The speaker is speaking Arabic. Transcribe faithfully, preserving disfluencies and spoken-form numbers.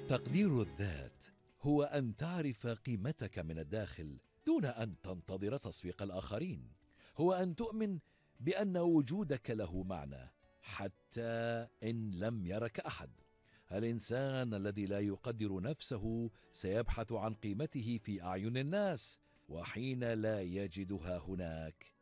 تقدير الذات هو أن تعرف قيمتك من الداخل دون أن تنتظر تصفيق الآخرين. هو أن تؤمن بأن وجودك له معنى حتى إن لم يرك أحد. الإنسان الذي لا يقدر نفسه سيبحث عن قيمته في أعين الناس، وحين لا يجدها هناك